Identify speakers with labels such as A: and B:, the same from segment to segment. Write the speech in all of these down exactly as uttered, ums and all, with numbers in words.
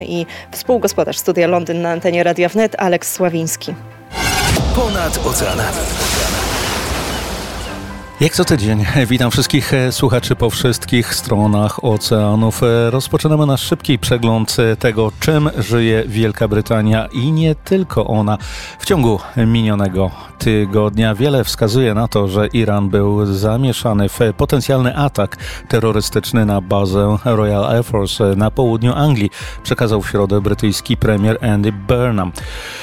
A: I współgospodarz Studia Londyn na antenie Radia Wnet, Aleks Sławiński.
B: Ponad oceanami.
C: Jak co tydzień, witam wszystkich słuchaczy po wszystkich stronach oceanów. Rozpoczynamy nasz szybki przegląd tego, czym żyje Wielka Brytania i nie tylko ona. W ciągu minionego tygodnia wiele wskazuje na to, że Iran był zamieszany w potencjalny atak terrorystyczny na bazę Royal Air Force na południu Anglii, przekazał w środę brytyjski premier Andy Burnham.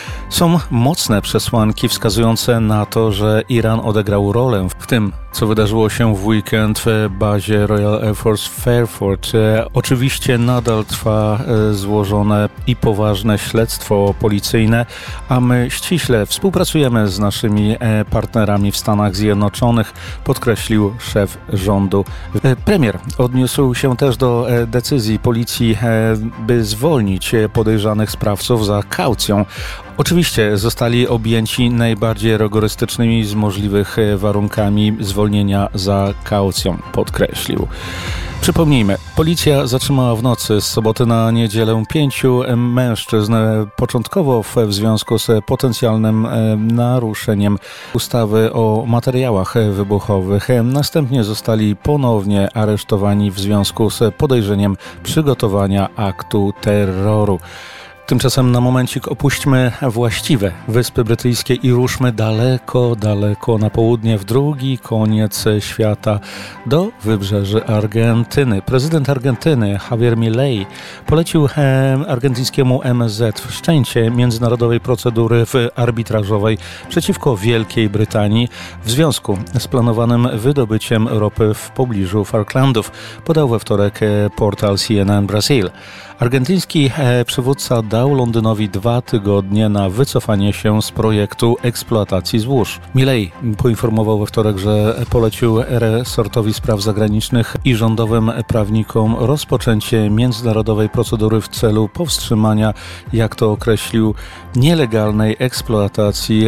C: Są mocne przesłanki wskazujące na to, że Iran odegrał rolę w tym, co wydarzyło się w weekend w bazie Royal Air Force w Fairford. Oczywiście nadal trwa złożone i poważne śledztwo policyjne, a my ściśle współpracujemy z naszymi partnerami w Stanach Zjednoczonych, podkreślił szef rządu. Premier odniósł się też do decyzji policji, by zwolnić podejrzanych sprawców za kaucją. Oczywiście zostali objęci najbardziej rygorystycznymi z możliwych warunkami zwolnienia za kaucją, podkreślił. Przypomnijmy, policja zatrzymała w nocy z soboty na niedzielę pięciu mężczyzn, początkowo w związku z potencjalnym naruszeniem ustawy o materiałach wybuchowych. Następnie zostali ponownie aresztowani w związku z podejrzeniem przygotowania aktu terroru. Tymczasem na momencik opuśćmy właściwe Wyspy Brytyjskie i ruszmy daleko, daleko na południe, w drugi koniec świata, do wybrzeży Argentyny. Prezydent Argentyny Javier Milei polecił e, argentyńskiemu M S Z wszczęcie międzynarodowej procedury w arbitrażowej przeciwko Wielkiej Brytanii w związku z planowanym wydobyciem ropy w pobliżu Falklandów, podał we wtorek portal C N N Brazil. Argentyński przywódca dał Londynowi dwa tygodnie na wycofanie się z projektu eksploatacji złóż. Milei poinformował we wtorek, że polecił resortowi spraw zagranicznych i rządowym prawnikom rozpoczęcie międzynarodowej procedury w celu powstrzymania, jak to określił, nielegalnej eksploatacji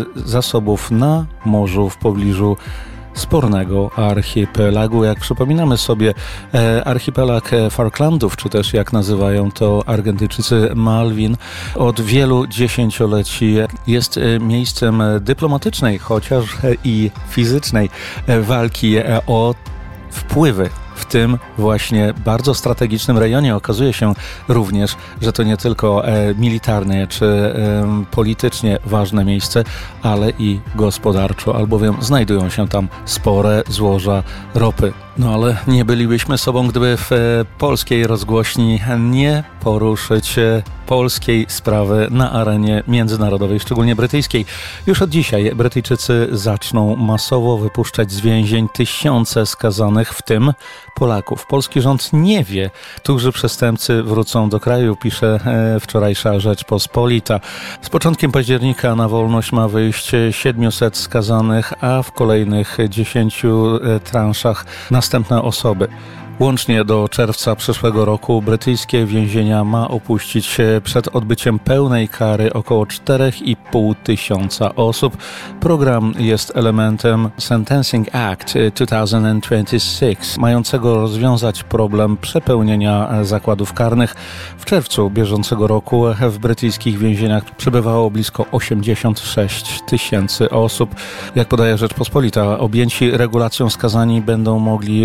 C: zasobów na morzu w pobliżu spornego archipelagu. Jak przypominamy sobie, e, archipelag Falklandów, czy też jak nazywają to Argentyńczycy Malwin, od wielu dziesięcioleci jest miejscem dyplomatycznej, chociaż i fizycznej walki o wpływy w tym właśnie bardzo strategicznym rejonie. Okazuje się również, że to nie tylko e, militarnie czy e, politycznie ważne miejsce, ale i gospodarczo, albowiem znajdują się tam spore złoża ropy. No ale nie bylibyśmy sobą, gdyby w e, polskiej rozgłośni nie poruszyć e, polskiej sprawy na arenie międzynarodowej, szczególnie brytyjskiej. Już od dzisiaj Brytyjczycy zaczną masowo wypuszczać z więzień tysiące skazanych, w tym Polaków. Polski rząd nie wie, którzy przestępcy wrócą do kraju, pisze e, wczorajsza Rzeczpospolita. Z początkiem października na wolność ma wyjść siedmiuset skazanych, a w kolejnych dziesięciu e, transzach następne osoby. Łącznie do czerwca przyszłego roku brytyjskie więzienia ma opuścić przed odbyciem pełnej kary około cztery i pół tysiąca osób. Program jest elementem Sentencing Act dwa tysiące dwudziestego szóstego, mającego rozwiązać problem przepełnienia zakładów karnych. W czerwcu bieżącego roku w brytyjskich więzieniach przebywało blisko osiemdziesiąt sześć tysięcy osób. Jak podaje Rzeczpospolita, objęci regulacją skazani będą mogli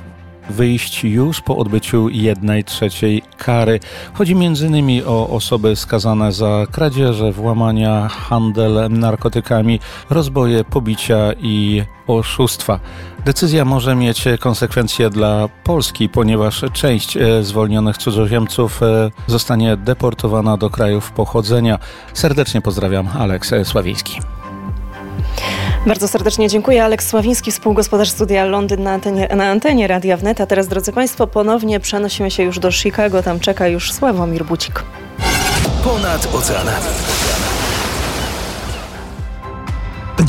C: wyjść już po odbyciu jednej trzeciej kary. Chodzi między innymi o osoby skazane za kradzieże, włamania, handel narkotykami, rozboje, pobicia i oszustwa. Decyzja może mieć konsekwencje dla Polski, ponieważ część zwolnionych cudzoziemców zostanie deportowana do krajów pochodzenia. Serdecznie pozdrawiam, Aleks Sławiński.
A: Bardzo serdecznie dziękuję. Aleks Sławiński, współgospodarz Studia Londyn na antenie, na antenie Radia Wnet. A teraz, drodzy Państwo, ponownie przenosimy się już do Chicago. Tam czeka już Sławomir Bucik.
B: Ponad oceanami.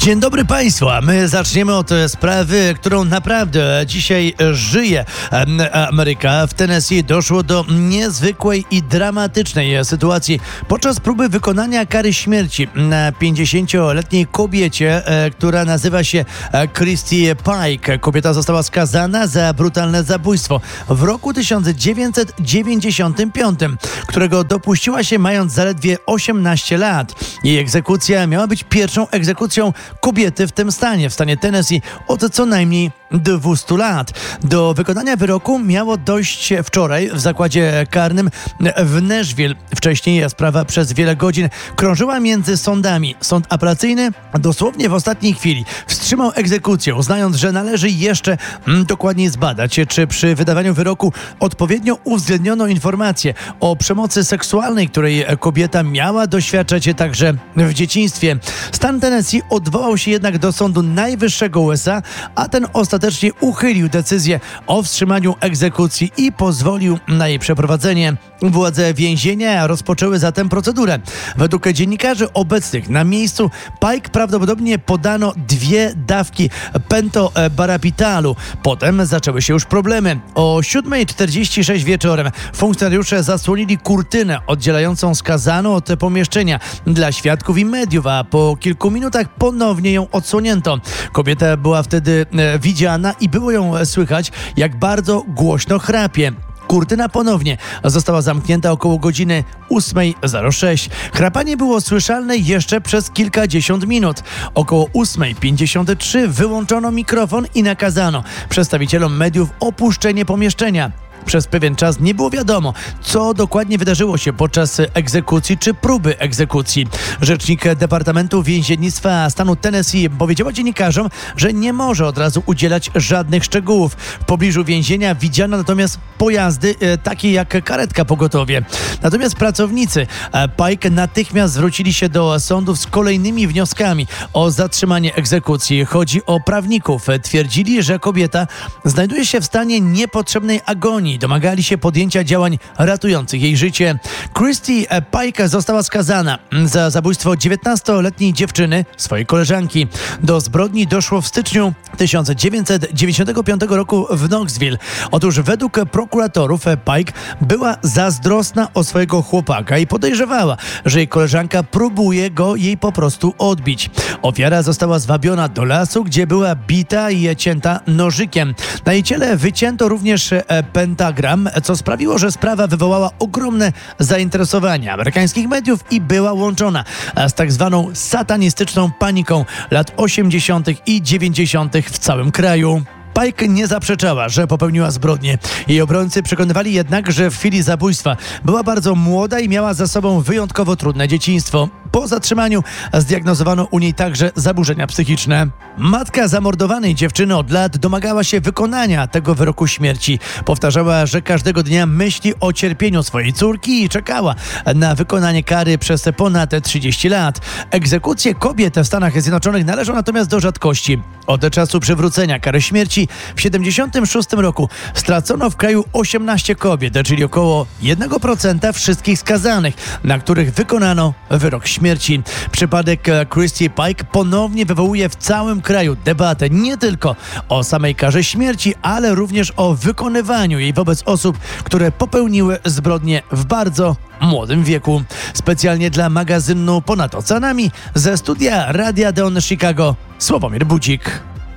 D: Dzień dobry Państwu, a my zaczniemy od sprawy, którą naprawdę dzisiaj żyje Ameryka. W Tennessee doszło do niezwykłej i dramatycznej sytuacji podczas próby wykonania kary śmierci na pięćdziesięcioletniej kobiecie, która nazywa się Christy Pike. Kobieta została skazana za brutalne zabójstwo w roku tysiąc dziewięćset dziewięćdziesiątym piątym, którego dopuściła się mając zaledwie osiemnaście lat. Jej egzekucja miała być pierwszą egzekucją kobiety w tym stanie, w stanie Tennessee, od co najmniej dwieście lat. Do wykonania wyroku miało dojść wczoraj w zakładzie karnym w Nashville. Wcześniej sprawa przez wiele godzin krążyła między sądami. Sąd apelacyjny dosłownie w ostatniej chwili wstrzymał egzekucję, uznając, że należy jeszcze mm, dokładniej zbadać, czy przy wydawaniu wyroku odpowiednio uwzględniono informacje o przemocy seksualnej, której kobieta miała doświadczać także w dzieciństwie. Stan Tennessee odwołał się jednak do Sądu Najwyższego U S A, a ten ostatecznie uchylił decyzję o wstrzymaniu egzekucji i pozwolił na jej przeprowadzenie. Władze więzienia rozpoczęły zatem procedurę. Według dziennikarzy obecnych na miejscu Pike prawdopodobnie podano dwie dawki pentobarabitalu. Potem zaczęły się już problemy. O siódma czterdzieści sześć wieczorem funkcjonariusze zasłonili kurtynę oddzielającą skazaną od pomieszczenia dla świadków i mediów, a po kilku minutach ponownie ją odsłonięto. Kobieta była wtedy e, widziana i było ją słychać, jak bardzo głośno chrapie. Kurtyna ponownie została zamknięta około godziny ósma zero sześć. Chrapanie było słyszalne jeszcze przez kilkadziesiąt minut. Około ósma pięćdziesiąt trzy wyłączono mikrofon i nakazano przedstawicielom mediów opuszczenie pomieszczenia. Przez pewien czas nie było wiadomo, co dokładnie wydarzyło się podczas egzekucji czy próby egzekucji. Rzecznik Departamentu Więziennictwa stanu Tennessee powiedziała dziennikarzom, że nie może od razu udzielać żadnych szczegółów. W pobliżu więzienia widziano natomiast pojazdy e, takie jak karetka pogotowie. Natomiast pracownicy e, Pike natychmiast zwrócili się do sądów z kolejnymi wnioskami o zatrzymanie egzekucji. Chodzi o prawników. Twierdzili, że kobieta znajduje się w stanie niepotrzebnej agonii. Domagali się podjęcia działań ratujących jej życie. Christy Pike została skazana za zabójstwo dziewiętnastoletniej dziewczyny, swojej koleżanki. Do zbrodni doszło w styczniu tysiąc dziewięćset dziewięćdziesiątego piątego roku w Knoxville. Otóż według prokuratorów Pike była zazdrosna o swojego chłopaka i podejrzewała, że jej koleżanka próbuje go jej po prostu odbić. Ofiara została zwabiona do lasu, gdzie była bita i cięta nożykiem. Na jej ciele wycięto również pentagram, co sprawiło, że sprawa wywołała ogromne zainteresowanie amerykańskich mediów i była łączona z tak zwaną satanistyczną paniką lat osiemdziesiątych i dziewięćdziesiątych w całym kraju. Pike nie zaprzeczała, że popełniła zbrodnię. Jej obrońcy przekonywali jednak, że w chwili zabójstwa była bardzo młoda i miała za sobą wyjątkowo trudne dzieciństwo. Po zatrzymaniu zdiagnozowano u niej także zaburzenia psychiczne. Matka zamordowanej dziewczyny od lat domagała się wykonania tego wyroku śmierci. Powtarzała, że każdego dnia myśli o cierpieniu swojej córki i czekała na wykonanie kary przez ponad trzydzieści lat. Egzekucje kobiet w Stanach Zjednoczonych należą natomiast do rzadkości. Od czasu przywrócenia kary śmierci w tysiąc dziewięćset siedemdziesiątym szóstym roku stracono w kraju osiemnaście kobiet, czyli około jeden procent wszystkich skazanych, na których wykonano wyrok śmierci. Przypadek Christy Pike ponownie wywołuje w całym kraju debatę nie tylko o samej karze śmierci, ale również o wykonywaniu jej wobec osób, które popełniły zbrodnie w bardzo młodym wieku. Specjalnie dla magazynu Ponad Oceanami ze studia Radia Deon Chicago Sławomir Budzik.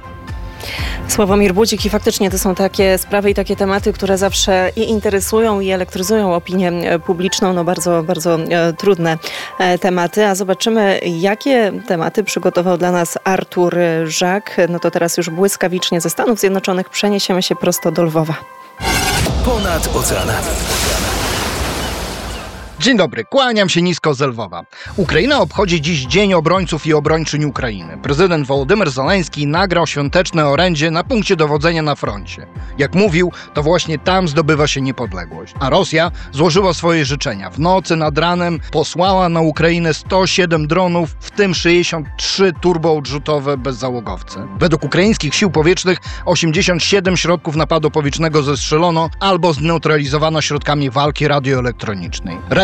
A: Sławomir Budzik i faktycznie to są takie sprawy i takie tematy, które zawsze i interesują i elektryzują opinię publiczną. No bardzo, bardzo e, trudne e, tematy. A zobaczymy, jakie tematy przygotował dla nas Artur Żak. No to teraz już błyskawicznie ze Stanów Zjednoczonych przeniesiemy się prosto do Lwowa.
B: Ponad oceanami.
E: Dzień dobry, kłaniam się nisko z Lwowa. Ukraina obchodzi dziś Dzień Obrońców i Obrończyń Ukrainy. Prezydent Wołodymyr Zełenski nagrał świąteczne orędzie na punkcie dowodzenia na froncie. Jak mówił, to właśnie tam zdobywa się niepodległość. A Rosja złożyła swoje życzenia. W nocy nad ranem posłała na Ukrainę sto siedem dronów, w tym sześćdziesiąt trzy turboodrzutowe bezzałogowce. Według ukraińskich sił powietrznych osiemdziesiąt siedem środków napadu powietrznego zestrzelono albo zneutralizowano środkami walki radioelektronicznej.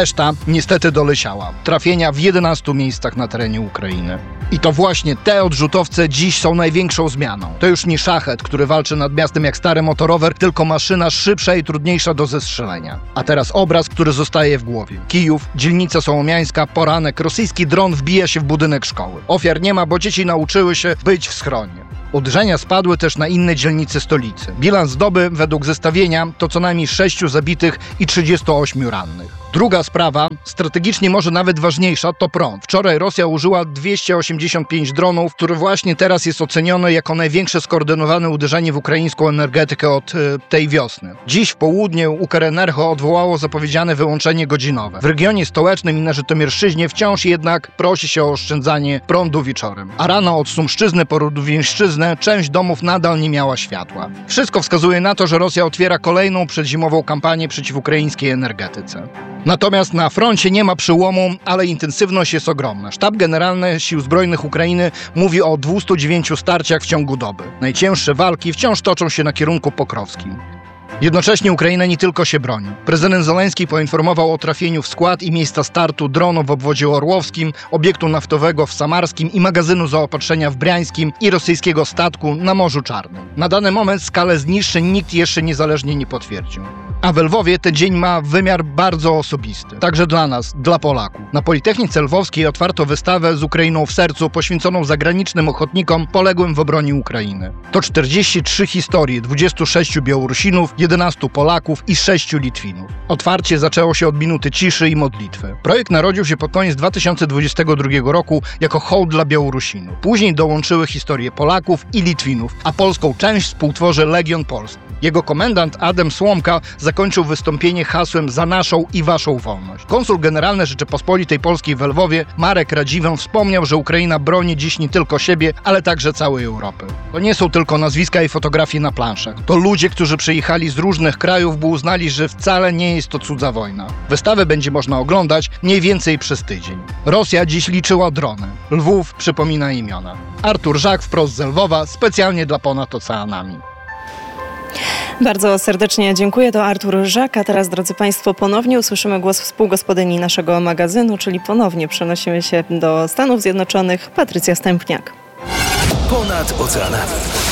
E: Reszta niestety doleciała. Trafienia w jedenastu miejscach na terenie Ukrainy. I to właśnie te odrzutowce dziś są największą zmianą. To już nie szachet, który walczy nad miastem jak stary motorower, tylko maszyna szybsza i trudniejsza do zestrzelenia. A teraz obraz, który zostaje w głowie. Kijów, dzielnica Sołomiańska, poranek, rosyjski dron wbija się w budynek szkoły. Ofiar nie ma, bo dzieci nauczyły się być w schronie. Uderzenia spadły też na inne dzielnice stolicy. Bilans doby, według zestawienia, to co najmniej sześciu zabitych i trzydziestu ośmiu rannych. Druga sprawa, strategicznie może nawet ważniejsza, to prąd. Wczoraj Rosja użyła dwieście osiemdziesiąt pięć dronów, który właśnie teraz jest oceniony jako największe skoordynowane uderzenie w ukraińską energetykę od y, tej wiosny. Dziś w południu Ukrenergo odwołało zapowiedziane wyłączenie godzinowe. W regionie stołecznym i na Żytomierszczyźnie wciąż jednak prosi się o oszczędzanie prądu wieczorem. A rano od Sumszczyzny po Radowieńszczyznę część domów nadal nie miała światła. Wszystko wskazuje na to, że Rosja otwiera kolejną przedzimową kampanię przeciw ukraińskiej energetyce. Natomiast na froncie nie ma przełomu, ale intensywność jest ogromna. Sztab Generalny Sił Zbrojnych Ukrainy mówi o dwustu dziewięciu starciach w ciągu doby. Najcięższe walki wciąż toczą się na kierunku pokrowskim. Jednocześnie Ukraina nie tylko się broni. Prezydent Zełenski poinformował o trafieniu w skład i miejsca startu dronu w obwodzie orłowskim, obiektu naftowego w Samarskim i magazynu zaopatrzenia w Briańskim i rosyjskiego statku na Morzu Czarnym. Na dany moment skalę zniszczeń nikt jeszcze niezależnie nie potwierdził. A w Lwowie ten dzień ma wymiar bardzo osobisty. Także dla nas, dla Polaków. Na Politechnice Lwowskiej otwarto wystawę z Ukrainą w sercu poświęconą zagranicznym ochotnikom poległym w obronie Ukrainy. To czterdzieści trzy historie, dwudziestu sześciu Białorusinów, jedenastu Polaków i sześciu Litwinów. Otwarcie zaczęło się od minuty ciszy i modlitwy. Projekt narodził się pod koniec dwa tysiące dwudziestego drugiego roku jako hołd dla Białorusinów. Później dołączyły historie Polaków i Litwinów, a polską część współtworzy Legion Polski. Jego komendant Adam Słomka zakończył wystąpienie hasłem za naszą i waszą wolność. Konsul generalny Rzeczypospolitej Polskiej w Lwowie, Marek Radziwiłł, wspomniał, że Ukraina broni dziś nie tylko siebie, ale także całej Europy. To nie są tylko nazwiska i fotografie na planszach. To ludzie, którzy przyjechali z różnych krajów, by uznali, że wcale nie jest to cudza wojna. Wystawę będzie można oglądać mniej więcej przez tydzień. Rosja dziś liczyła drony. Lwów przypomina imiona. Artur Żak wprost z Lwowa, specjalnie dla Ponad Oceanami.
A: Bardzo serdecznie dziękuję. To Artur Żak. A teraz, drodzy Państwo, ponownie usłyszymy głos współgospodyni naszego magazynu, czyli ponownie przenosimy się do Stanów Zjednoczonych. Patrycja Stępniak.
B: Ponad Oceanami.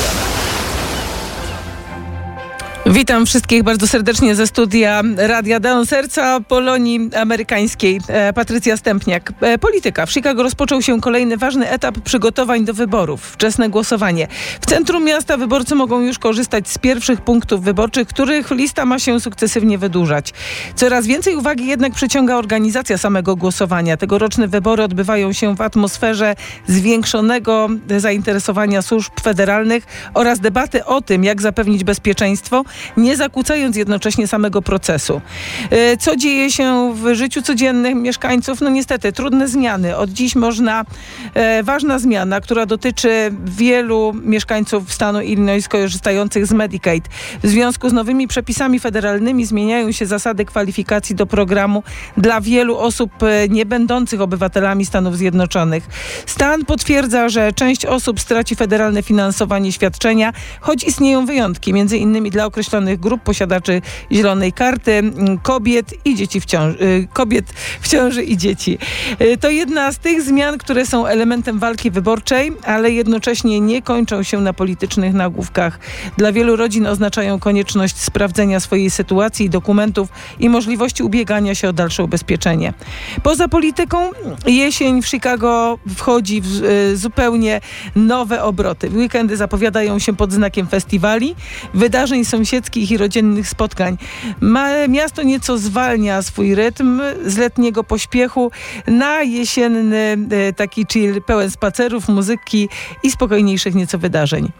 F: Witam wszystkich bardzo serdecznie ze studia Radia Dom Serca Polonii Amerykańskiej. Patrycja Stępniak. Polityka. W Chicago rozpoczął się kolejny ważny etap przygotowań do wyborów. Wczesne głosowanie. W centrum miasta wyborcy mogą już korzystać z pierwszych punktów wyborczych, których lista ma się sukcesywnie wydłużać. Coraz więcej uwagi jednak przyciąga organizacja samego głosowania. Tegoroczne wybory odbywają się w atmosferze zwiększonego zainteresowania służb federalnych oraz debaty o tym, jak zapewnić bezpieczeństwo, nie zakłócając jednocześnie samego procesu. Co dzieje się w życiu codziennym mieszkańców? No niestety, trudne zmiany. Od dziś można, e, ważna zmiana, która dotyczy wielu mieszkańców stanu Illinois korzystających z Medicaid. W związku z nowymi przepisami federalnymi zmieniają się zasady kwalifikacji do programu dla wielu osób nie będących obywatelami Stanów Zjednoczonych. Stan potwierdza, że część osób straci federalne finansowanie świadczenia, choć istnieją wyjątki, między innymi dla określonych grup posiadaczy zielonej karty, kobiet i dzieci w ciąży, kobiet w ciąży i dzieci. To jedna z tych zmian, które są elementem walki wyborczej, ale jednocześnie nie kończą się na politycznych nagłówkach. Dla wielu rodzin oznaczają konieczność sprawdzenia swojej sytuacji i dokumentów i możliwości ubiegania się o dalsze ubezpieczenie. Poza polityką jesień w Chicago wchodzi w zupełnie nowe obroty. Weekendy zapowiadają się pod znakiem festiwali, wydarzeń sąsiedzkich i rodzinnych spotkań. Ma, miasto nieco zwalnia swój rytm z letniego pośpiechu na jesienny taki chill pełen spacerów, muzyki i spokojniejszych nieco wydarzeń.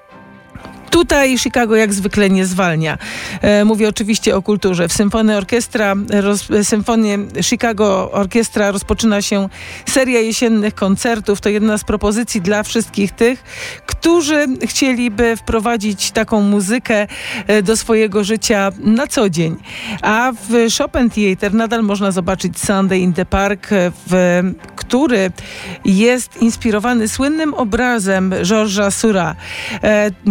F: Tutaj Chicago jak zwykle nie zwalnia. E, mówię oczywiście o kulturze. W Symfony Orkiestra, roz, Symfonie Chicago Orkiestra rozpoczyna się seria jesiennych koncertów. To jedna z propozycji dla wszystkich tych, którzy chcieliby wprowadzić taką muzykę do swojego życia na co dzień. A w Chopin Theatre nadal można zobaczyć Sunday in the Park, w, który jest inspirowany słynnym obrazem Georgesa Seurat. E,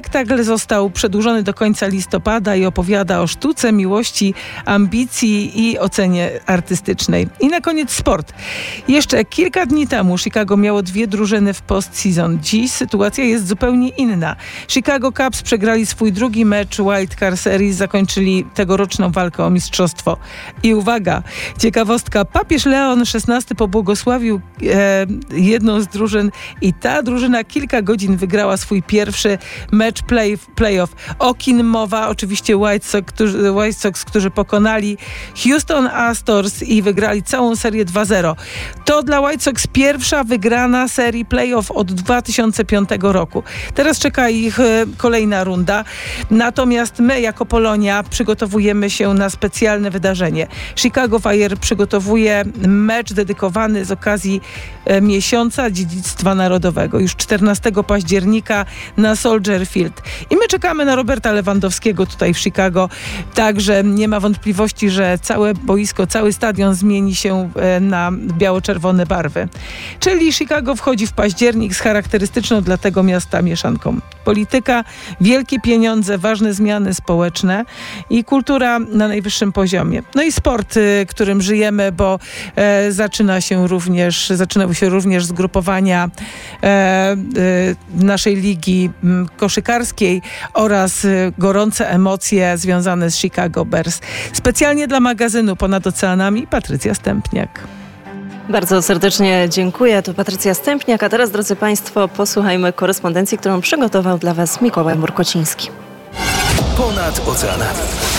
F: Spektakl został przedłużony do końca listopada i opowiada o sztuce, miłości, ambicji i ocenie artystycznej. I na koniec sport. Jeszcze kilka dni temu Chicago miało dwie drużyny w postseason. Dziś sytuacja jest zupełnie inna. Chicago Cubs przegrali swój drugi mecz Wild Card Series, zakończyli tegoroczną walkę o mistrzostwo. I uwaga, ciekawostka, papież Leon szesnasty pobłogosławił e, jedną z drużyn i ta drużyna kilka godzin wygrała swój pierwszy mecz play, playoff. O kim mowa? Oczywiście White Sox, którzy, White Sox, którzy pokonali Houston Astros i wygrali całą serię dwa zero. To dla White Sox pierwsza wygrana serii playoff od dwa tysiące piątego roku. Teraz czeka ich e, kolejna runda. Natomiast my jako Polonia przygotowujemy się na specjalne wydarzenie. Chicago Fire przygotowuje mecz dedykowany z okazji e, miesiąca dziedzictwa narodowego. Już czternastego października na Soldier Field. I my czekamy na Roberta Lewandowskiego tutaj w Chicago. Także nie ma wątpliwości, że całe boisko, cały stadion zmieni się e, na biało-czerwone barwy. Czyli Chicago wchodzi w październik z charakterystyczną dla tego miasta mieszanką. Polityka, wielkie pieniądze, ważne zmiany społeczne i kultura na najwyższym poziomie. No i sport, y, którym żyjemy, bo e, zaczyna się również, zaczynały się również zgrupowania e, y, naszej ligi m, koszykarskiej oraz y, gorące emocje związane z Chicago Bears. Specjalnie dla magazynu Ponad Oceanami Patrycja Stępniak.
A: Bardzo serdecznie dziękuję. To Patrycja Stępniak. A teraz, drodzy Państwo, posłuchajmy korespondencji, którą przygotował dla Was Mikołaj Murkociński.
B: Ponad oceanami.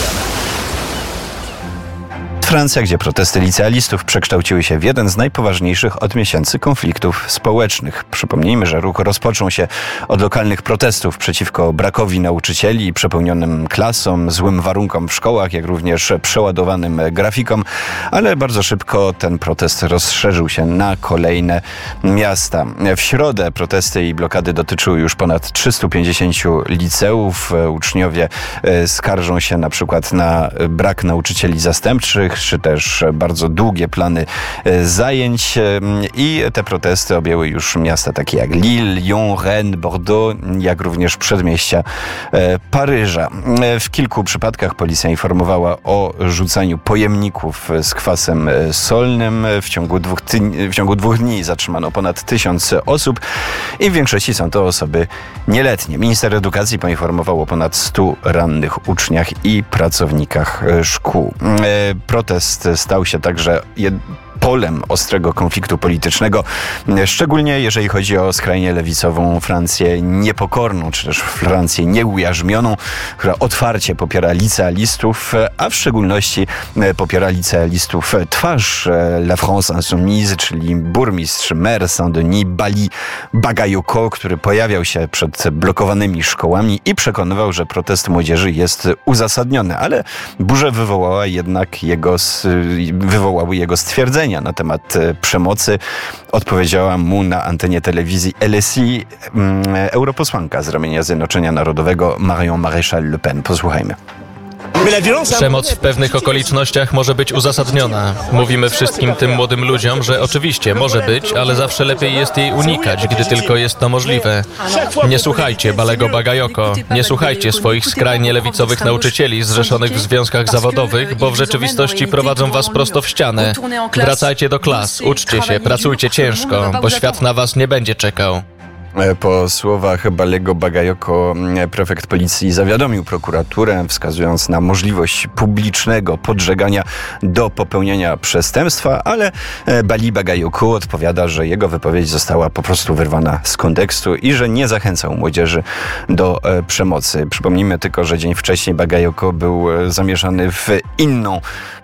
G: Francja, gdzie protesty licealistów przekształciły się w jeden z najpoważniejszych od miesięcy konfliktów społecznych. Przypomnijmy, że ruch rozpoczął się od lokalnych protestów przeciwko brakowi nauczycieli i przepełnionym klasom, złym warunkom w szkołach, jak również przeładowanym grafikom, ale bardzo szybko ten protest rozszerzył się na kolejne miasta. W środę protesty i blokady dotyczyły już ponad trzystu pięćdziesięciu liceów. Uczniowie skarżą się na przykład na brak nauczycieli zastępczych, czy też bardzo długie plany zajęć i te protesty objęły już miasta takie jak Lille, Lyon, Rennes, Bordeaux, jak również przedmieścia Paryża. W kilku przypadkach policja informowała o rzucaniu pojemników z kwasem solnym. W ciągu dwóch, ty- w ciągu dwóch dni zatrzymano ponad tysiąc osób i w większości są to osoby nieletnie. Minister edukacji poinformował o ponad stu rannych uczniach i pracownikach szkół. Protest stał się także jed- polem ostrego konfliktu politycznego, szczególnie jeżeli chodzi o skrajnie lewicową Francję niepokorną, czy też Francję nieujarzmioną, która otwarcie popiera licealistów, a w szczególności popiera licealistów twarz La France Insoumise, czyli burmistrz, mer Saint-Denis, Bali Bagayoko, który pojawiał się przed blokowanymi szkołami i przekonywał, że protest młodzieży jest uzasadniony, ale burzę wywołała jednak jego, wywołały jego stwierdzenia na temat przemocy. Odpowiedziała mu na antenie telewizji L S I um, europosłanka z ramienia Zjednoczenia Narodowego Marion Maréchal Le Pen. Posłuchajmy.
H: Przemoc w pewnych okolicznościach może być uzasadniona. Mówimy wszystkim tym młodym ludziom, że oczywiście może być, ale zawsze lepiej jest jej unikać, gdy tylko jest to możliwe. Nie słuchajcie Balego Bagayoko, nie słuchajcie swoich skrajnie lewicowych nauczycieli zrzeszonych w związkach zawodowych, bo w rzeczywistości prowadzą was prosto w ścianę. Wracajcie do klas, uczcie się, pracujcie ciężko, bo świat na was nie będzie czekał.
G: Po słowach Balego Bagayoko prefekt policji zawiadomił prokuraturę, wskazując na możliwość publicznego podżegania do popełnienia przestępstwa, ale Bali Bagayoko odpowiada, że jego wypowiedź została po prostu wyrwana z kontekstu i że nie zachęcał młodzieży do przemocy. Przypomnijmy tylko, że dzień wcześniej Bagayoko był zamieszany w inną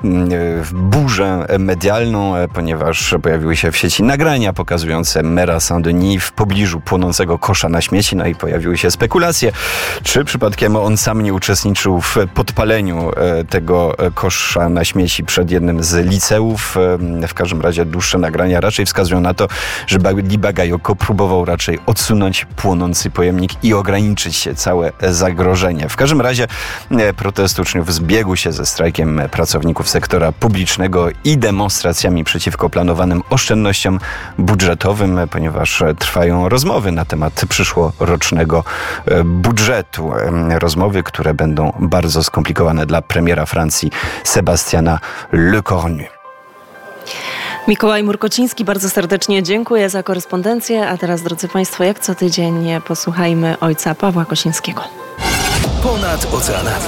G: w burzę medialną, ponieważ pojawiły się w sieci nagrania pokazujące mera Saint-Denis w pobliżu płonącego kosza na śmieci, no i pojawiły się spekulacje, czy przypadkiem on sam nie uczestniczył w podpaleniu tego kosza na śmieci przed jednym z liceów. W każdym razie dłuższe nagrania raczej wskazują na to, że Bali Bagayoko próbował raczej odsunąć płonący pojemnik i ograniczyć całe zagrożenie. W każdym razie protest uczniów zbiegł się ze strajkiem pracowników sektora publicznego i demonstracjami przeciwko planowanym oszczędnościom budżetowym, ponieważ trwają rozmowy rozmowy na temat przyszłorocznego budżetu. Rozmowy, które będą bardzo skomplikowane dla premiera Francji Sebastiana Lecornu.
A: Mikołaj Murkociński, bardzo serdecznie dziękuję za korespondencję. A teraz, drodzy Państwo, jak co tydzień posłuchajmy ojca Pawła Kosińskiego.
B: Ponad oceanami.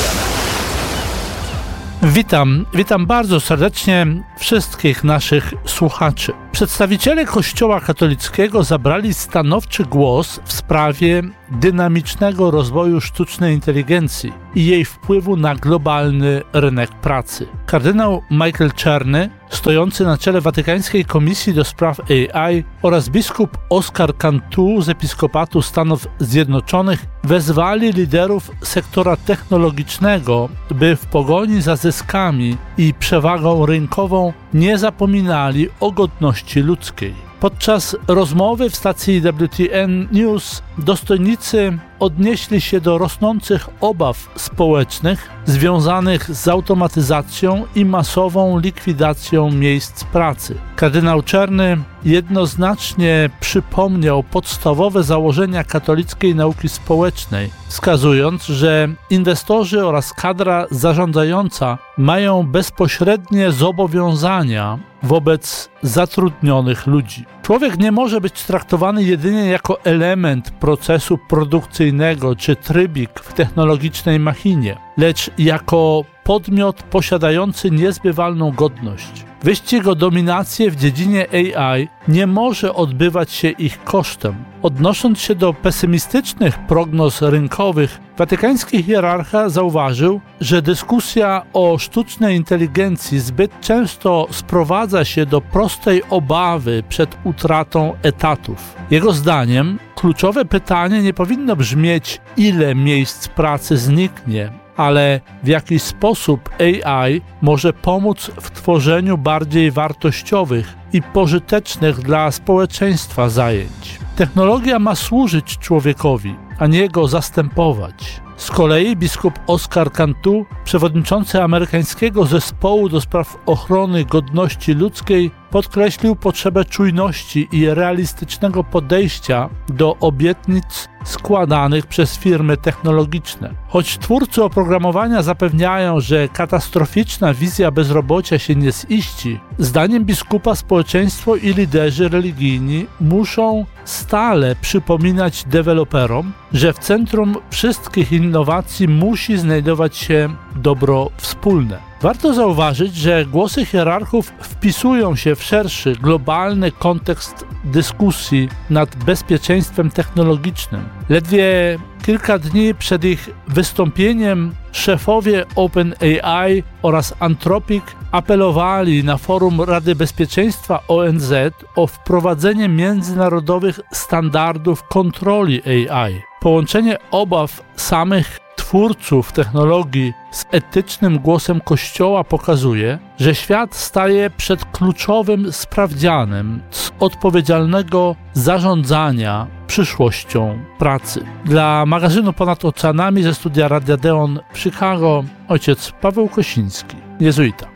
I: Witam, witam bardzo serdecznie wszystkich naszych słuchaczy. Przedstawiciele Kościoła katolickiego zabrali stanowczy głos w sprawie dynamicznego rozwoju sztucznej inteligencji i jej wpływu na globalny rynek pracy. Kardynał Michael Czerny, stojący na czele Watykańskiej Komisji do Spraw A I, oraz biskup Oscar Cantu z Episkopatu Stanów Zjednoczonych wezwali liderów sektora technologicznego, by w pogoni za zyskami i przewagą rynkową nie zapominali o godności ludzkiej. Podczas rozmowy w stacji W T N News dostojnicy odnieśli się do rosnących obaw społecznych związanych z automatyzacją i masową likwidacją miejsc pracy. Kardynał Czerny jednoznacznie przypomniał podstawowe założenia katolickiej nauki społecznej, wskazując, że inwestorzy oraz kadra zarządzająca mają bezpośrednie zobowiązania wobec zatrudnionych ludzi. Człowiek nie może być traktowany jedynie jako element procesu produkcyjnego czy trybik w technologicznej machinie, lecz jako podmiot posiadający niezbywalną godność. Wyścig o dominację w dziedzinie A I nie może odbywać się ich kosztem. Odnosząc się do pesymistycznych prognoz rynkowych, watykański hierarcha zauważył, że dyskusja o sztucznej inteligencji zbyt często sprowadza się do prostej obawy przed utratą etatów. Jego zdaniem kluczowe pytanie nie powinno brzmieć, ile miejsc pracy zniknie, ale w jaki sposób A I może pomóc w tworzeniu bardziej wartościowych i pożytecznych dla społeczeństwa zajęć. Technologia ma służyć człowiekowi, a nie go zastępować. Z kolei biskup Oscar Cantu, przewodniczący amerykańskiego zespołu do spraw ochrony godności ludzkiej, podkreślił potrzebę czujności i realistycznego podejścia do obietnic składanych przez firmy technologiczne. Choć twórcy oprogramowania zapewniają, że katastroficzna wizja bezrobocia się nie ziści, zdaniem biskupa społeczeństwo i liderzy religijni muszą stale przypominać deweloperom, że w centrum wszystkich innowacji musi znajdować się dobro wspólne. Warto zauważyć, że głosy hierarchów wpisują się w szerszy, globalny kontekst dyskusji nad bezpieczeństwem technologicznym. Ledwie kilka dni przed ich wystąpieniem szefowie OpenAI oraz Anthropic apelowali na forum Rady Bezpieczeństwa O N Z o wprowadzenie międzynarodowych standardów kontroli A I. Połączenie obaw samych twórców technologii z etycznym głosem Kościoła pokazuje, że świat staje przed kluczowym sprawdzianem z odpowiedzialnego zarządzania przyszłością pracy. Dla magazynu Ponad Oceanami ze studia Radia Deon w Chicago ojciec Paweł Kosiński, jezuita.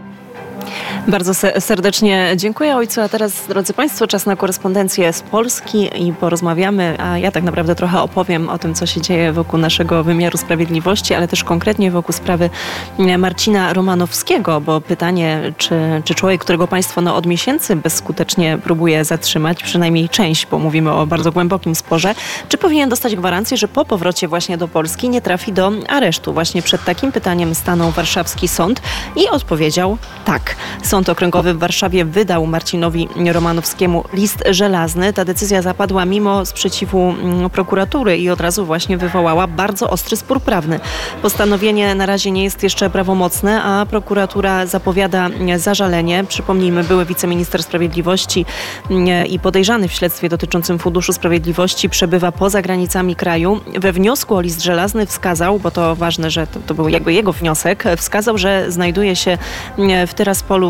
A: Bardzo serdecznie dziękuję ojcu, a teraz, drodzy Państwo, czas na korespondencję z Polski i porozmawiamy, a ja tak naprawdę trochę opowiem o tym, co się dzieje wokół naszego wymiaru sprawiedliwości, ale też konkretnie wokół sprawy Marcina Romanowskiego, bo pytanie, czy, czy człowiek, którego państwo no, od miesięcy bezskutecznie próbuje zatrzymać, przynajmniej część, bo mówimy o bardzo głębokim sporze, czy powinien dostać gwarancję, że po powrocie właśnie do Polski nie trafi do aresztu? Właśnie przed takim pytaniem stanął warszawski sąd i odpowiedział tak. Sąd Okręgowy w Warszawie wydał Marcinowi Romanowskiemu list żelazny. Ta decyzja zapadła mimo sprzeciwu prokuratury i od razu właśnie wywołała bardzo ostry spór prawny. Postanowienie na razie nie jest jeszcze prawomocne, a prokuratura zapowiada zażalenie. Przypomnijmy, były wiceminister sprawiedliwości i podejrzany w śledztwie dotyczącym Funduszu Sprawiedliwości przebywa poza granicami kraju. We wniosku o list żelazny wskazał, bo to ważne, że to, to był jakby jego wniosek, wskazał, że znajduje się w Tyraspolu w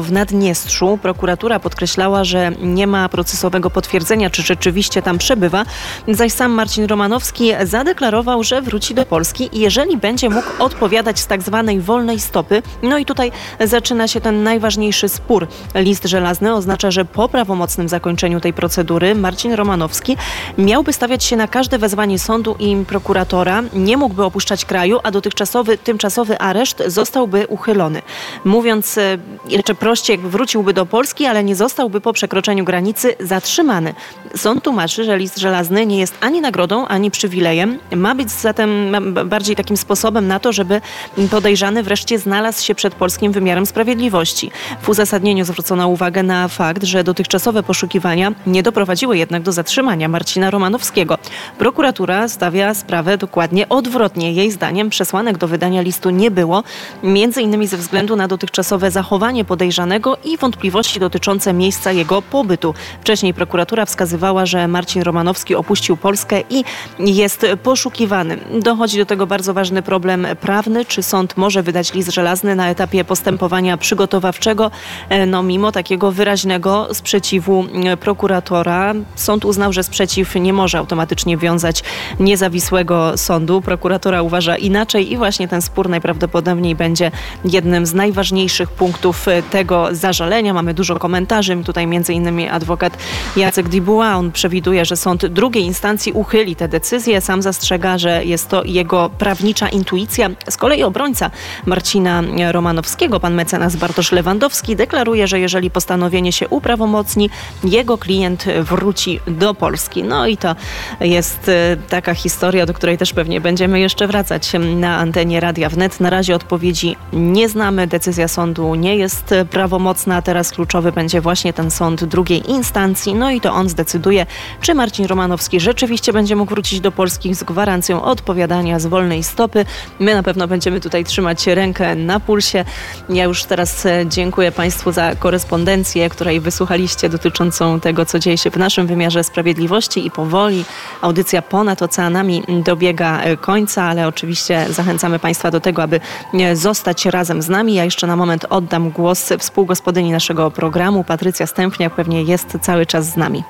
A: w Naddniestrzu. Prokuratura podkreślała, że nie ma procesowego potwierdzenia, czy rzeczywiście tam przebywa, zaś sam Marcin Romanowski zadeklarował, że wróci do Polski i jeżeli będzie mógł odpowiadać z tak zwanej wolnej stopy. No i tutaj zaczyna się ten najważniejszy spór. List żelazny oznacza, że po prawomocnym zakończeniu tej procedury Marcin Romanowski miałby stawiać się na każde wezwanie sądu i prokuratora, nie mógłby opuszczać kraju, a dotychczasowy, tymczasowy areszt zostałby uchylony. Mówiąc jeszcze prościej, jakby wróciłby do Polski, ale nie zostałby po przekroczeniu granicy zatrzymany. Sąd tłumaczy, że list żelazny nie jest ani nagrodą, ani przywilejem. Ma być zatem bardziej takim sposobem na to, żeby podejrzany wreszcie znalazł się przed polskim wymiarem sprawiedliwości. W uzasadnieniu zwrócono uwagę na fakt, że dotychczasowe poszukiwania nie doprowadziły jednak do zatrzymania Marcina Romanowskiego. Prokuratura stawia sprawę dokładnie odwrotnie. Jej zdaniem przesłanek do wydania listu nie było, między innymi ze względu na dotychczasowe zachowanie podejrzanego i wątpliwości dotyczące miejsca jego pobytu. Wcześniej prokuratura wskazywała, że Marcin Romanowski opuścił Polskę i jest poszukiwany. Dochodzi do tego bardzo ważny problem prawny. Czy sąd może wydać list żelazny na etapie postępowania przygotowawczego? No, mimo takiego wyraźnego sprzeciwu prokuratora, sąd uznał, że sprzeciw nie może automatycznie wiązać niezawisłego sądu. Prokuratura uważa inaczej i właśnie ten spór najprawdopodobniej będzie jednym z najważniejszych punktów tego zażalenia. Mamy dużo komentarzy. Tutaj między innymi adwokat Jacek Dubois. On przewiduje, że sąd drugiej instancji uchyli tę decyzję. Sam zastrzega, że jest to jego prawnicza intuicja. Z kolei obrońca Marcina Romanowskiego, pan mecenas Bartosz Lewandowski, deklaruje, że jeżeli postanowienie się uprawomocni, jego klient wróci do Polski. No i to jest taka historia, do której też pewnie będziemy jeszcze wracać na antenie Radia Wnet. Na razie odpowiedzi nie znamy. Decyzja sądu nie jest prawomocna. Teraz kluczowy będzie właśnie ten sąd drugiej instancji. No i to on zdecyduje, czy Marcin Romanowski rzeczywiście będzie mógł wrócić do Polski z gwarancją odpowiadania z wolnej stopy. My na pewno będziemy tutaj trzymać rękę na pulsie. Ja już teraz dziękuję Państwu za korespondencję, której wysłuchaliście dotyczącą tego, co dzieje się w naszym wymiarze sprawiedliwości i powoli audycja Ponad Oceanami dobiega końca, ale oczywiście zachęcamy Państwa do tego, aby zostać razem z nami. Ja jeszcze na moment oddam głos współgospodyni naszego programu. Patrycja Stępniak pewnie jest cały czas z nami.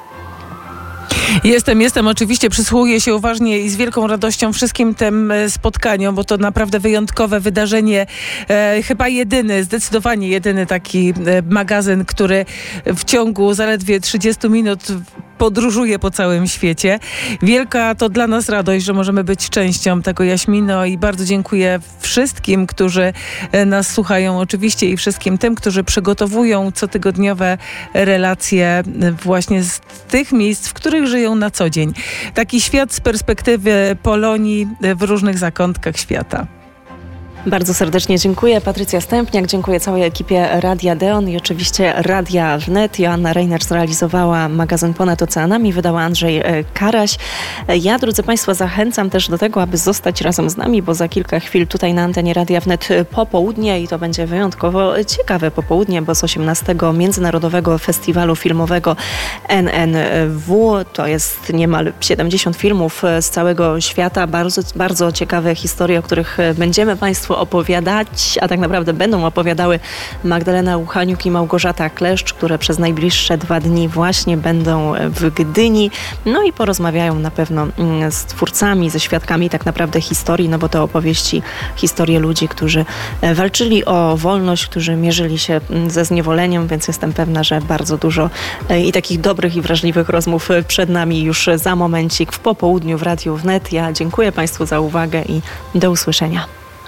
F: Jestem, jestem. Oczywiście przysłuchuję się uważnie i z wielką radością wszystkim tym spotkaniom, bo to naprawdę wyjątkowe wydarzenie. E, chyba jedyny, zdecydowanie jedyny taki magazyn, który w ciągu zaledwie trzydziestu minut podróżuje po całym świecie. Wielka to dla nas radość, że możemy być częścią tego, Jaśmino, i bardzo dziękuję wszystkim, którzy nas słuchają, oczywiście, i wszystkim tym, którzy przygotowują cotygodniowe relacje właśnie z tych miejsc, w których żyją na co dzień. Taki świat z perspektywy Polonii w różnych zakątkach świata.
A: Bardzo serdecznie dziękuję. Patrycja Stępniak, dziękuję całej ekipie Radia Deon i oczywiście Radia Wnet. Joanna Reiner zrealizowała magazyn Ponad Oceanami, wydała Andrzej Karaś. Ja, drodzy Państwo, zachęcam też do tego, aby zostać razem z nami, bo za kilka chwil tutaj na antenie Radia Wnet popołudnie i to będzie wyjątkowo ciekawe popołudnie, bo z osiemnastego Międzynarodowego Festiwalu Filmowego N N W. To jest niemal siedemdziesiąt filmów z całego świata. Bardzo, bardzo ciekawe historie, o których będziemy Państwu opowiadać, a tak naprawdę będą opowiadały Magdalena Uchaniuk i Małgorzata Kleszcz, które przez najbliższe dwa dni właśnie będą w Gdyni. No i porozmawiają na pewno z twórcami, ze świadkami tak naprawdę historii, no bo to opowieści, historie ludzi, którzy walczyli o wolność, którzy mierzyli się ze zniewoleniem, więc jestem pewna, że bardzo dużo i takich dobrych i wrażliwych rozmów przed nami już za momencik w popołudniu w Radiu Wnet. Ja dziękuję Państwu za uwagę i do usłyszenia.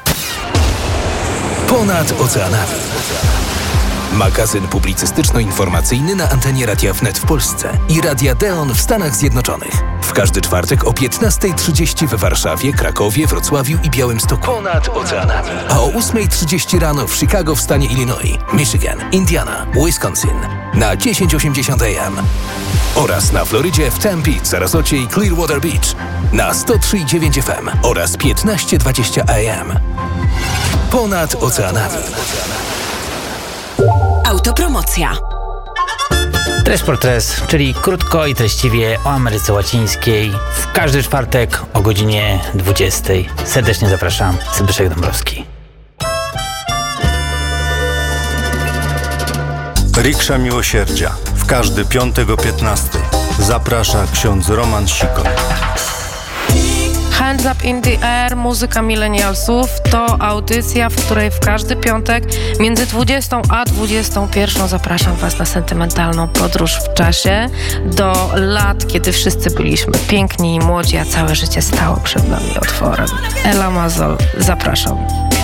B: Ponad Oceanami. Magazyn publicystyczno-informacyjny na antenie Radia Wnet w Polsce i Radia Deon w Stanach Zjednoczonych. W każdy czwartek o piętnasta trzydzieści w Warszawie, Krakowie, Wrocławiu i Białymstoku. Ponad Oceanami. A o ósma trzydzieści rano w Chicago w stanie Illinois, Michigan, Indiana, Wisconsin na tysiąc osiemdziesiąt A M. Oraz na Florydzie w Tempe, Sarasocie i Clearwater Beach na sto trzy i dziewięć F M oraz piętnaście dwadzieścia A M. Ponad Oceanami.
J: Autopromocja. Tres por Tres, czyli krótko i treściwie o Ameryce Łacińskiej. W każdy czwartek o godzinie dwudziestej. Serdecznie zapraszam. Zbyszek Dąbrowski.
K: Riksza Miłosierdzia. W każdy piątek o piętnastej. Zaprasza ksiądz Roman Sikor.
L: Hands Up in the Air, muzyka milenialsów to audycja, w której w każdy piątek między dwudziestą a dwudziestą pierwszą zapraszam Was na sentymentalną podróż w czasie do lat, kiedy wszyscy byliśmy piękni i młodzi, a całe życie stało przed nami otworem. Ela Mazol, zapraszam.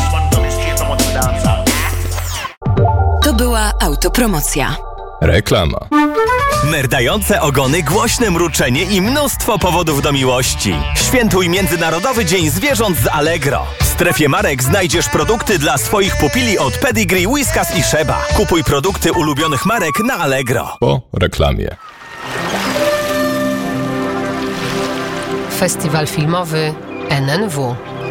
M: To była autopromocja.
N: Reklama. Merdające ogony, głośne mruczenie i mnóstwo powodów do miłości. Świętuj Międzynarodowy Dzień Zwierząt z Allegro. W strefie marek znajdziesz produkty dla swoich pupili od Pedigree, Whiskas i Sheba. Kupuj produkty ulubionych marek na Allegro.
O: Po reklamie.
P: Festiwal filmowy N N W.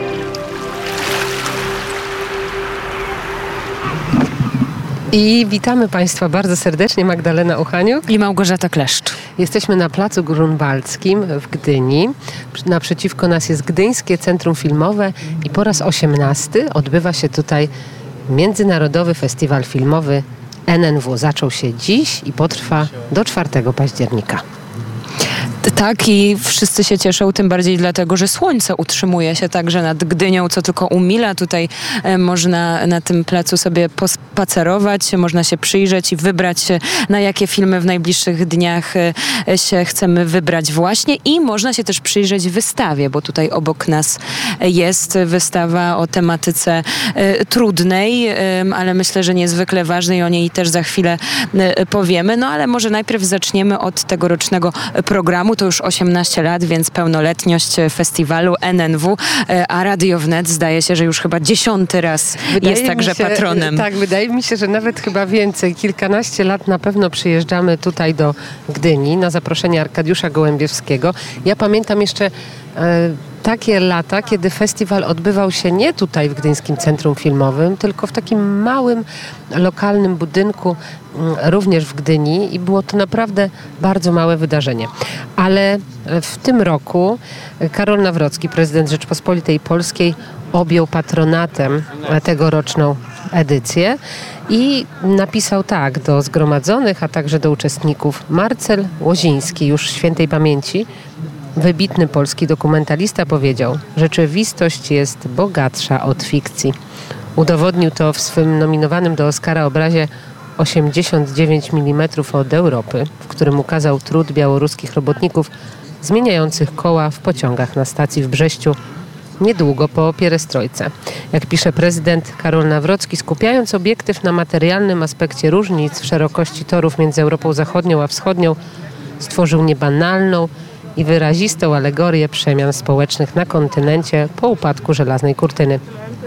P: I witamy Państwa bardzo serdecznie, Magdalena Uchaniuk
A: i Małgorzata Kleszcz.
P: Jesteśmy na Placu Grunwaldzkim w Gdyni. Naprzeciwko nas jest Gdyńskie Centrum Filmowe i po raz osiemnasty odbywa się tutaj Międzynarodowy Festiwal Filmowy N N W. Zaczął się dziś i potrwa do czwartego października.
A: Tak, i wszyscy się cieszą, tym bardziej dlatego, że słońce utrzymuje się także nad Gdynią, co tylko umila. Tutaj e, można na tym placu sobie pospacerować, można się przyjrzeć i wybrać, na jakie filmy w najbliższych dniach e, się chcemy wybrać właśnie. I można się też przyjrzeć wystawie, bo tutaj obok nas jest wystawa o tematyce e, trudnej, e, ale myślę, że niezwykle ważnej. O niej też za chwilę e, powiemy. No ale może najpierw zaczniemy od tegorocznego programu. To już osiemnaście lat, więc pełnoletność festiwalu N N W, a Radio Wnet zdaje się, że już chyba dziesiąty raz wydaje jest także się, patronem.
P: Tak, wydaje mi się, że nawet chyba więcej. Kilkanaście lat na pewno przyjeżdżamy tutaj do Gdyni na zaproszenie Arkadiusza Gołębiewskiego. Ja pamiętam jeszcze e, takie lata, kiedy festiwal odbywał się nie tutaj w Gdyńskim Centrum Filmowym, tylko w takim małym, lokalnym budynku, również w Gdyni, i było to naprawdę bardzo małe wydarzenie. Ale w tym roku Karol Nawrocki, prezydent Rzeczpospolitej Polskiej, objął patronatem tegoroczną edycję i napisał tak do zgromadzonych, a także do uczestników. Marcel Łoziński, już świętej pamięci, wybitny polski dokumentalista, powiedział: rzeczywistość jest bogatsza od fikcji. Udowodnił to w swym nominowanym do Oscara obrazie osiemdziesiąt dziewięć milimetrów od Europy, w którym ukazał trud białoruskich robotników zmieniających koła w pociągach na stacji w Brześciu niedługo po pierestrojce. Jak pisze prezydent Karol Nawrocki, skupiając obiektyw na materialnym aspekcie różnic w szerokości torów między Europą Zachodnią a Wschodnią, stworzył niebanalną i wyrazistą alegorię przemian społecznych na kontynencie po upadku żelaznej kurtyny.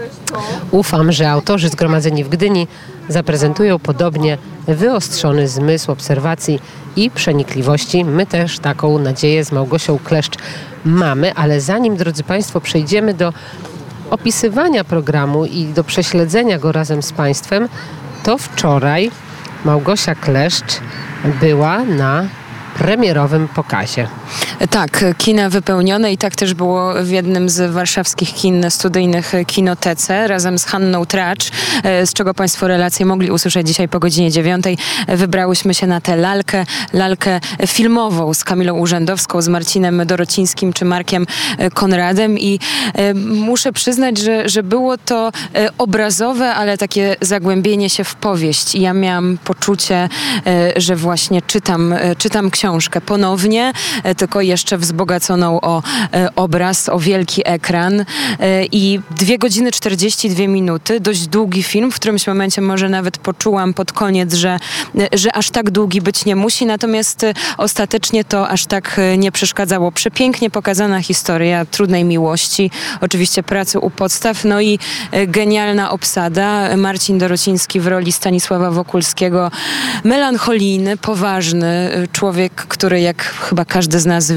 P: Ufam, że autorzy zgromadzeni w Gdyni zaprezentują podobnie wyostrzony zmysł obserwacji i przenikliwości. My też taką nadzieję z Małgosią Kleszcz mamy, ale zanim, drodzy Państwo, przejdziemy do opisywania programu i do prześledzenia go razem z Państwem, to wczoraj Małgosia Kleszcz była na premierowym pokazie.
A: Tak, kina wypełnione i tak też było w jednym z warszawskich kin studyjnych, Kinotece, razem z Hanną Tracz, z czego Państwo relacje mogli usłyszeć dzisiaj po godzinie dziewiątej. Wybrałyśmy się na tę lalkę, lalkę filmową z Kamilą Urzędowską, z Marcinem Dorocińskim czy Markiem Konradem i e, muszę przyznać, że, że było to e, obrazowe, ale takie zagłębienie się w powieść. I ja miałam poczucie, e, że właśnie czytam, e, czytam książkę ponownie, e, tylko jeszcze wzbogaconą o e, obraz, o wielki ekran e, i dwie godziny czterdzieści dwie minuty, dość długi film, w którymś momencie może nawet poczułam pod koniec, że, e, że aż tak długi być nie musi, natomiast e, ostatecznie to aż tak e, nie przeszkadzało. Przepięknie pokazana historia trudnej miłości, oczywiście pracy u podstaw, no i e, genialna obsada. Marcin Dorociński w roli Stanisława Wokulskiego, melancholijny, poważny człowiek, który jak chyba każdy z nas wie,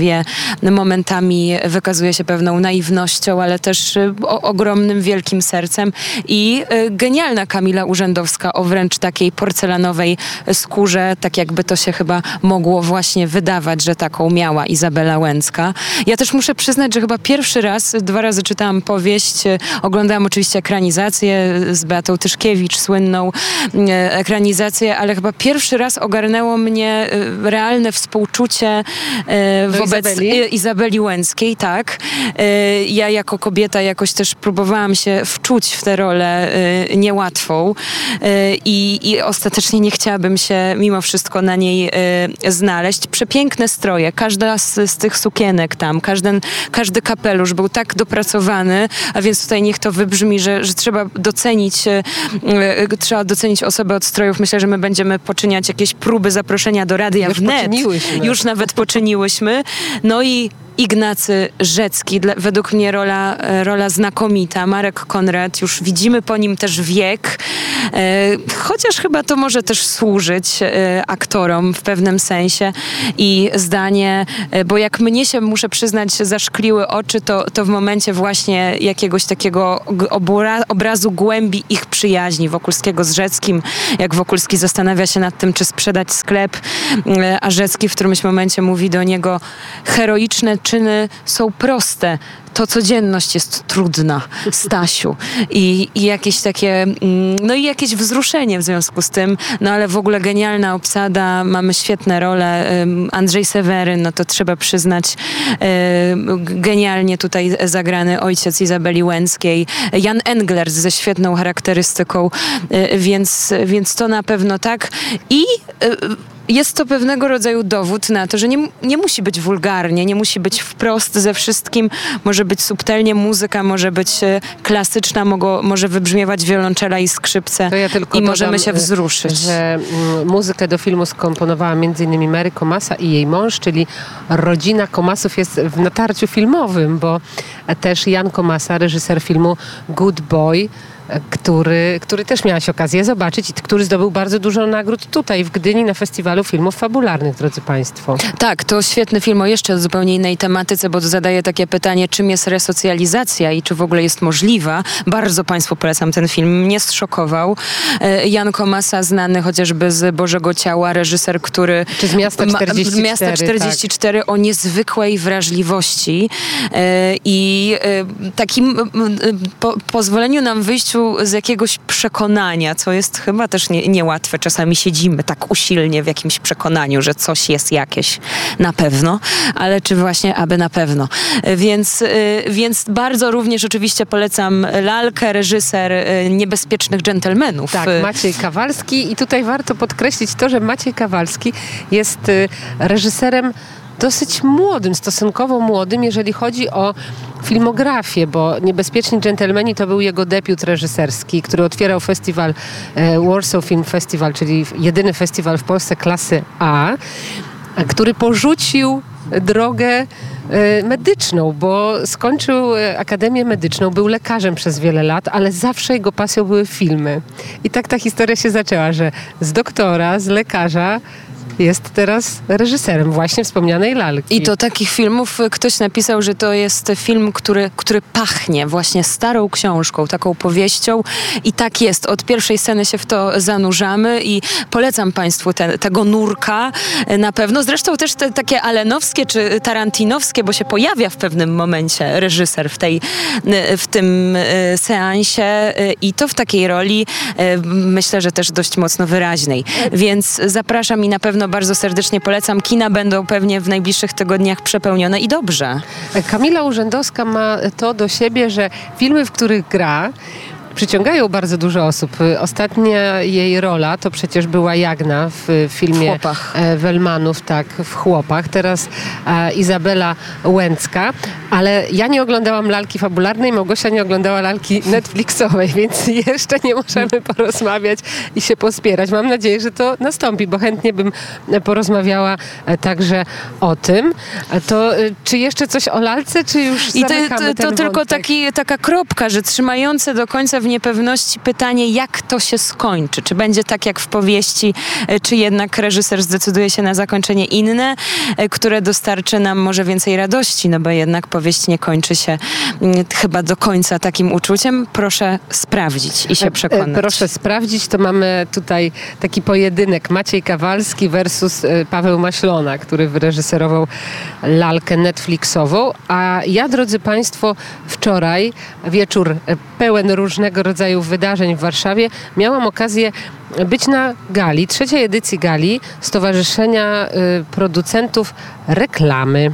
A: postawie momentami wykazuje się pewną naiwnością, ale też o, ogromnym, wielkim sercem i y, genialna Kamila Urzędowska o wręcz takiej porcelanowej skórze, tak jakby to się chyba mogło właśnie wydawać, że taką miała Izabela Łęcka. Ja też muszę przyznać, że chyba pierwszy raz, dwa razy czytałam powieść, y, oglądałam oczywiście ekranizację z Beatą Tyszkiewicz, słynną y, ekranizację, ale chyba pierwszy raz ogarnęło mnie y, realne współczucie y, wobec Izabeli? Izabeli Łęckiej, tak. Y, ja jako kobieta jakoś też próbowałam się wczuć w tę rolę y, niełatwą y, i ostatecznie nie chciałabym się mimo wszystko na niej y, znaleźć. Przepiękne stroje, każda z, z tych sukienek tam, każdy, każdy kapelusz był tak dopracowany, a więc tutaj niech to wybrzmi, że, że trzeba docenić y, y, trzeba docenić osobę od strojów. Myślę, że my będziemy poczyniać jakieś próby zaproszenia do Radia
P: Już
A: Wnet.
P: poczyniłyśmy.
A: Już nawet poczyniłyśmy. No i Ignacy Rzecki, dla, według mnie rola, rola znakomita. Marek Konrad, już widzimy po nim też wiek, e, chociaż chyba to może też służyć e, aktorom w pewnym sensie i zdanie, e, bo jak mnie się, muszę przyznać, zaszkliły oczy, to, to w momencie właśnie jakiegoś takiego obra, obrazu głębi ich przyjaźni Wokulskiego z Rzeckim, jak Wokulski zastanawia się nad tym, czy sprzedać sklep, e, a Rzecki w którymś momencie mówi do niego: heroiczne czyny są proste. To codzienność jest trudna, Stasiu. I, i jakieś takie, no i jakieś wzruszenie w związku z tym, no ale w ogóle genialna obsada, mamy świetne role. Andrzej Seweryn, no to trzeba przyznać, genialnie tutaj zagrany ojciec Izabeli Łęckiej. Jan Englert ze świetną charakterystyką, więc, więc to na pewno tak. I jest to pewnego rodzaju dowód na to, że nie, nie musi być wulgarnie, nie musi być wprost ze wszystkim, może być subtelnie, muzyka może być klasyczna, mogło, może wybrzmiewać wiolonczela i skrzypce
P: to ja tylko
A: i
P: dodam,
A: możemy się wzruszyć.
P: Że muzykę do filmu skomponowała m.in. Mary Komasa i jej mąż, czyli rodzina Komasów jest w natarciu filmowym, bo też Jan Komasa, reżyser filmu Good Boy, Który, który też miałaś okazję zobaczyć i który zdobył bardzo dużo nagród tutaj w Gdyni na Festiwalu Filmów Fabularnych, drodzy Państwo.
A: Tak, to świetny film o jeszcze zupełnie innej tematyce, bo zadaje takie pytanie, czym jest resocjalizacja i czy w ogóle jest możliwa. Bardzo Państwu polecam ten film. Mnie zszokował. Jan Komasa, znany chociażby z Bożego Ciała, reżyser, który...
P: Czy z Miasta czterdzieści cztery.
A: Ma, Miasta czterdzieści cztery tak. O niezwykłej wrażliwości i takim po, pozwoleniu nam wyjść z jakiegoś przekonania, co jest chyba też nie, niełatwe. Czasami siedzimy tak usilnie w jakimś przekonaniu, że coś jest jakieś na pewno, ale czy właśnie aby na pewno. Więc, więc bardzo również oczywiście polecam lalkę, reżyser Niebezpiecznych Dżentelmenów.
P: Tak, Maciej Kawalski i tutaj warto podkreślić to, że Maciej Kawalski jest reżyserem dosyć młodym, stosunkowo młodym, jeżeli chodzi o filmografię, bo Niebezpieczni Dżentelmeni to był jego debiut reżyserski, który otwierał festiwal e, Warsaw Film Festival, czyli jedyny festiwal w Polsce klasy A, który porzucił drogę e, medyczną, bo skończył e, Akademię Medyczną, był lekarzem przez wiele lat, ale zawsze jego pasją były filmy. I tak ta historia się zaczęła, że z doktora, z lekarza jest teraz reżyserem właśnie wspomnianej lalki.
A: I to takich filmów ktoś napisał, że to jest film, który, który pachnie właśnie starą książką, taką powieścią i tak jest. Od pierwszej sceny się w to zanurzamy i polecam Państwu te, tego nurka na pewno. Zresztą też te takie alenowskie czy tarantinowskie, bo się pojawia w pewnym momencie reżyser w, tej, w tym seansie i to w takiej roli myślę, że też dość mocno wyraźnej. Więc zapraszam i na pewno bardzo serdecznie polecam. Kina będą pewnie w najbliższych tygodniach przepełnione i dobrze.
P: Kamila Urzędowska ma to do siebie, że filmy, w których gra, przyciągają bardzo dużo osób. Ostatnia jej rola to przecież była Jagna w filmie w Chłopach. Wellmanów, tak, w Chłopach. Teraz e, Izabela Łęcka. Ale ja nie oglądałam lalki fabularnej, Małgosia nie oglądała lalki Netflixowej, więc jeszcze nie możemy porozmawiać i się pospierać. Mam nadzieję, że to nastąpi, bo chętnie bym porozmawiała także o tym. To czy jeszcze coś o lalce, czy już
A: I to,
P: zamykamy
A: to, to
P: ten
A: tylko
P: wątek?
A: taki, taka kropka, że trzymające do końca
O: w niepewności. Pytanie, jak to się skończy? Czy będzie tak jak w powieści, czy jednak reżyser zdecyduje się na zakończenie inne, które dostarczy nam może więcej radości, no bo jednak powieść nie kończy się chyba do końca takim uczuciem. Proszę sprawdzić i się przekonać.
P: Proszę sprawdzić, to mamy tutaj taki pojedynek Maciej Kawalski versus Paweł Maślona, który wyreżyserował lalkę Netflixową, a ja, drodzy Państwo, wczoraj wieczór pełen różnego rodzaju wydarzeń w Warszawie, miałam okazję być na gali, trzeciej edycji gali Stowarzyszenia Producentów Reklamy.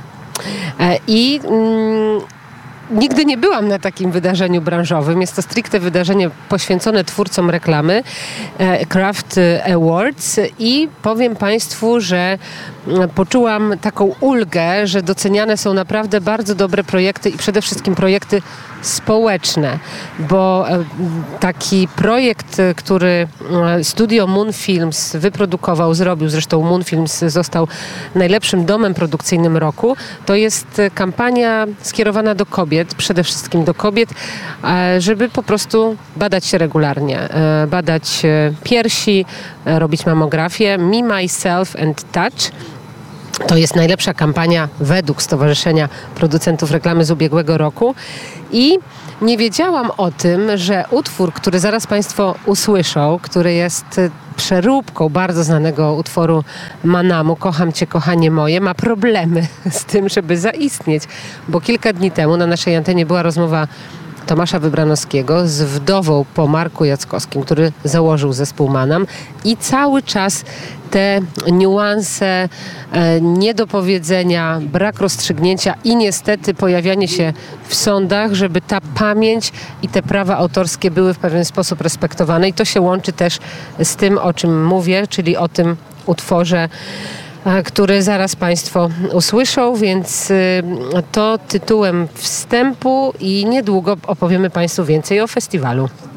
P: I mm, nigdy nie byłam na takim wydarzeniu branżowym. Jest to stricte wydarzenie poświęcone twórcom reklamy, Craft Awards, i powiem Państwu, że poczułam taką ulgę, że doceniane są naprawdę bardzo dobre projekty i przede wszystkim projekty społeczne, bo taki projekt, który studio Moon Films wyprodukował, zrobił, zresztą Moon Films został najlepszym domem produkcyjnym roku, to jest kampania skierowana do kobiet, przede wszystkim do kobiet, żeby po prostu badać się regularnie, badać piersi, robić mamografię, Me, Myself and Touch. To jest najlepsza kampania według Stowarzyszenia Producentów Reklamy z ubiegłego roku i nie wiedziałam o tym, że utwór, który zaraz Państwo usłyszą, który jest przeróbką bardzo znanego utworu Manamu, Kocham Cię, kochanie moje, ma problemy z tym, żeby zaistnieć, bo kilka dni temu na naszej antenie była rozmowa Tomasza Wybranowskiego z wdową po Marku Jackowskim, który założył zespół Manam, i cały czas te niuanse, e, niedopowiedzenia, brak rozstrzygnięcia i niestety pojawianie się w sądach, żeby ta pamięć i te prawa autorskie były w pewien sposób respektowane. I to się łączy też z tym, o czym mówię, czyli o tym utworze, który zaraz Państwo usłyszą, więc to tytułem wstępu i niedługo opowiemy Państwu więcej o festiwalu.